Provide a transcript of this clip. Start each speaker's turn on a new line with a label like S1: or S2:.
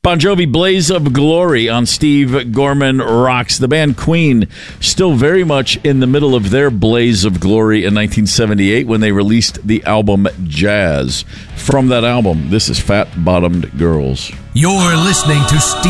S1: Bon Jovi, Blaze of Glory on Steve Gorman Rocks. The band Queen still very much in the middle of their blaze of glory in 1978 when they released the album Jazz. From that album, this is Fat Bottomed Girls.
S2: You're listening to Steve